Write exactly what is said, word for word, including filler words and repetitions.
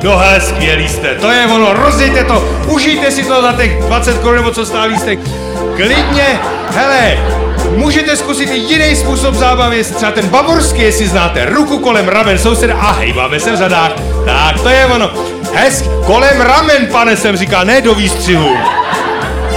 No hele, skvělý jste, to je ono, rozjďte to, užijte si to za těch dvacet korun, nebo co stál lístek. Klidně, hele, můžete zkusit i jiný způsob zábavy, třeba ten bavorský, jestli znáte, ruku kolem ramen souseda a hejbáme se v řadách. Tak, to je ono. Hezk, kolem ramen, pane, jsem říkal, ne do výstřihu.